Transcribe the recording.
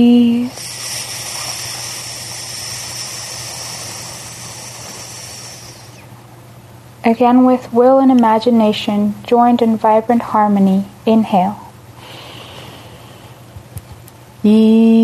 Again, with will and imagination joined in vibrant harmony, inhale. Ease.